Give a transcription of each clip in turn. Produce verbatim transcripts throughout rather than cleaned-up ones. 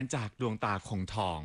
จากดวงตาคงทอง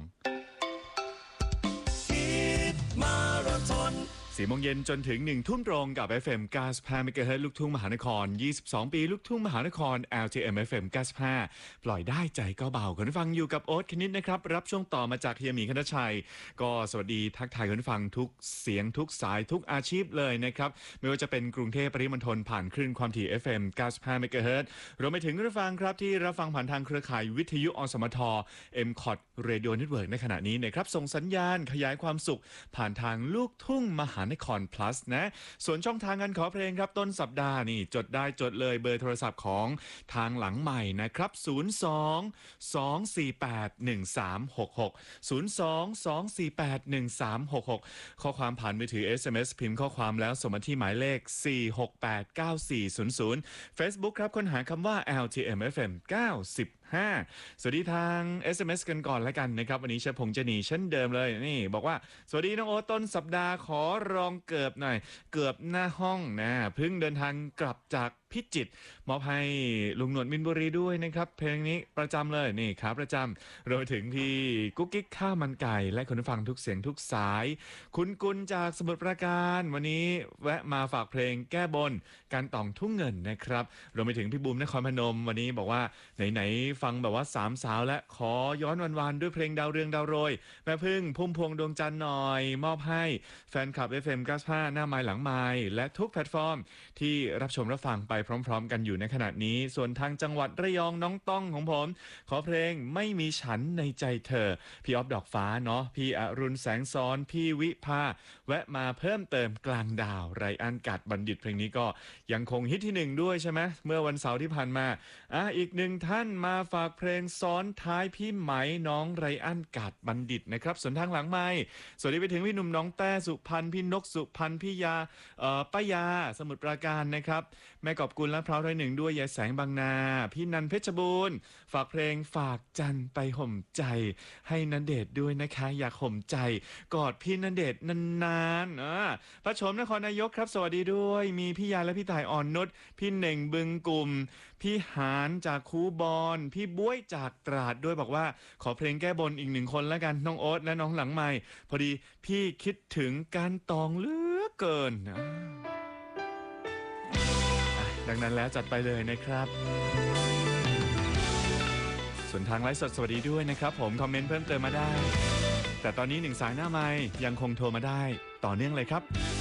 มาราธอนสี่โมงเย็นจนถึงหนึ่งทุ่มตรงกับ เอฟ เอ็ม เก้าสิบห้า เมกะเฮิรตซ์ลูกทุ่งมหานครยี่สิบสองปีลูกทุ่งมหานคร แอล ที เอ็ม เอฟ เอ็ม เก้าสิบห้าปล่อยได้ใจก็เบาคุณผู้ฟังอยู่กับโอ๊ตคณิตนะครับรับช่วงต่อมาจากเฮียหมีคณชัยก็สวัสดีทักทายคุณผู้ฟังทุกเสียงทุกสายทุกอาชีพเลยนะครับไม่ว่าจะเป็นกรุงเทพปริมณฑลผ่านคลื่นความถี่ เอฟ เอ็ม เก้าสิบห้า เมกะเฮิรตซ์รวมไปถึงคุณผู้ฟังครับที่รับฟังผ่านทางเครือข่ายวิทยุอสมท เอ็ม คอท Radio Network ในขณะนี้นะครับส่งสัญญาณขยายความสุขผ่านทางลูกทุ่งมหานคร plus นะส่วนช่องทางการขอเพลงครับต้นสัปดาห์นี่จดได้จดเลยเบอร์โทรศัพท์ของทางหลังใหม่นะครับศูนย์ สอง สอง สี่ แปด หนึ่ง สาม หก หก ศูนย์ สอง สอง สี่ แปด หนึ่ง สาม หก หกข้อความผ่านมือถือ เอส เอ็ม เอส พิมพ์ข้อความแล้วส่งมาที่หมายเลขสี่ หก แปด เก้า สี่ ศูนย์ ศูนย์ Facebook ครับค้นหาคำว่า แอล ที เอ็ม เอฟ เอ็ม เก้าสิบห้าสวัสดีทาง เอส เอ็ม เอส กันก่อนแล้วกันนะครับวันนี้เชฟพงษ์จะหนีเช่นเดิมเลยนี่บอกว่าสวัสดีน้องโอ๊ตต้นสัปดาห์ขอรองเกือบหน่อยเกือบหน้าห้องนะเพิ่งเดินทางกลับจากพิจิตรมอบให้ลุงหนวดมินบุรีด้วยนะครับเพลงนี้ประจำเลยนี่ครับประจำรวมถึงพี่กุ๊กกิ๊กข้าวมันไก่และคนฟังทุกเสียงทุกสายคุณกุลจากสมุทรปราการวันนี้แวะมาฝากเพลงแก้บนการต่องทุ่งเงินนะครับรวมไปถึงพี่บูมนครพนมวันนี้บอกว่าไหนๆฟังแบบว่าสามสาวและขอย้อนวันๆด้วยเพลงดาวเรืองดาวโรยแม่พึ่งพุ่มพวงดวงจันทร์หน่อยมอบให้แฟนคลับ เอฟ เอ็ม เก้าสิบห้าหน้าไมค์หลังไมค์และทุกแพลตฟอร์มที่รับชมรับฟังไปพร้อมๆกันอยู่ในขณะนี้ส่วนทางจังหวัดระยองน้องต้องของผมขอเพลงไม่มีฉันในใจเธอพี่ออฟดอกฟ้าเนาะพี่อรุณแสงซ้อนพี่วิภาแวะมาเพิ่มเติมกลางดาวไรอันกัดบัณฑิตเพลงนี้ก็ยังคงฮิตที่หนึ่งด้วยใช่ไหมเมื่อวันเสาร์ที่ผ่านมาอ่ะอีกหนึ่งท่านมาฝากเพลงซ้อนท้ายพี่ไหมน้องไรอันกัดบัณฑิตนะครับส่วนทางหลังไมค์สวัสดีไปถึงพี่หนุ่มน้องแต้สุพรรณพี่นกสุพรรณพี่ยาเอ่อป้ายาสมุทรปราการนะครับแม่กอบกุลและพร้าวร้อยหนึ่งด้วยยายแสงบางนาพี่นันเพชรบูรณ์ฝากเพลงฝากจันไปห่มใจให้ณเดชน์ด้วยนะคะอยากห่มใจกอดพี่ณเดชน์นานๆอ่าพระชมนครนายกครับสวัสดีด้วยมีพี่ยาและพี่ต่ายอ่อนนุชพี่เหน่งบึงกลุ่มพี่หานจากคูบอนพี่บ้วยจากตราดด้วยบอกว่าขอเพลงแก้บนอีกหนึ่งคนแล้วกันน้องโอ๊ตและน้องหลังใหม่พอดีพี่คิดถึงการตองเหลือเกินนะดังนั้นแล้วจัดไปเลยนะครับส่วนทางไลฟ์สดสวัสดีด้วยนะครับผมคอมเมนต์เพิ่มเติมมาได้แต่ตอนนี้หนึ่งสายหน้าไมค์ยังคงโทรมาได้ต่อเนื่องเลยครับ